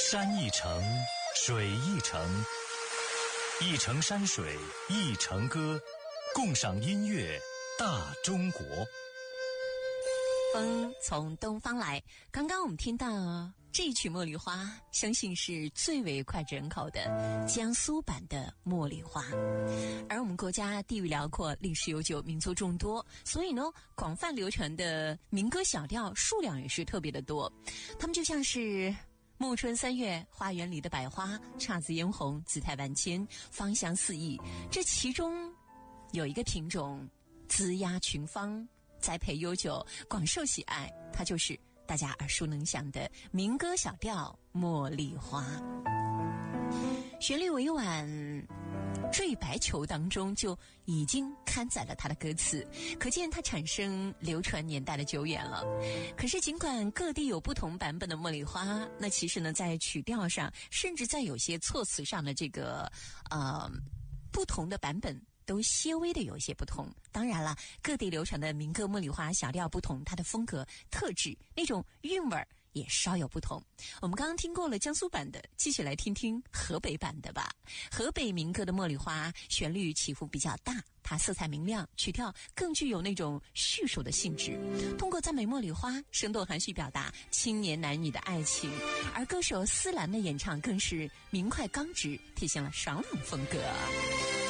山一程，水一程，一程山水一程歌，共赏音乐大中国。 风从东方来，刚刚我们听到这一曲《茉莉花》，相信是最为脍炙人口的江苏版的《茉莉花》。而我们国家地域辽阔，历史悠久，民族众多，所以呢，广泛流传的民歌小调数量也是特别的多。它们就像是暮春三月，花园里的百花，姹紫嫣红，姿态万千，芳香四溢。这其中有一个品种滋压群芳，栽培悠久，广受喜爱，它就是大家耳熟能详的民歌小调《茉莉花》。旋律委婉，坠白球当中就已经刊载了它的歌词，可见它产生流传年代的久远了。可是尽管各地有不同版本的茉莉花，那其实呢，在曲调上，甚至在有些措辞上的这个不同的版本都些微的有一些不同。当然了，各地流传的民歌茉莉花小调不同，它的风格特质那种韵味也稍有不同。我们刚刚听过了江苏版的，继续来听听河北版的吧。河北民歌的茉莉花旋律起伏比较大，它色彩明亮，曲调更具有那种叙述的性质，通过赞美茉莉花，生动含蓄表达青年男女的爱情。而歌手思兰的演唱更是明快刚直，体现了爽朗风格。